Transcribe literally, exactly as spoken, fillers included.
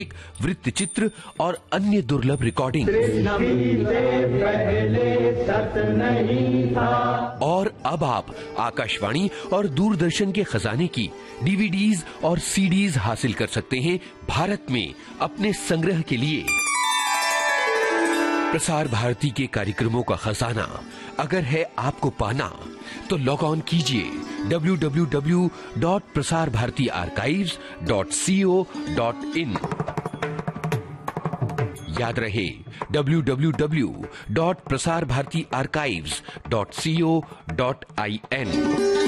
वृत्त चित्र और अन्य दुर्लभ रिकॉर्डिंग। और अब आप आकाशवाणी और दूरदर्शन के खजाने की डीवीडीज और सीडीज हासिल कर सकते हैं भारत में अपने संग्रह के लिए। प्रसार भारती के कार्यक्रमों का खजाना अगर है आपको पाना, तो लॉग ऑन कीजिए W W W dot Prasar Bharati archives dot C O dot in. याद रहे W W W dot Prasar Bharati archives dot C O dot I N.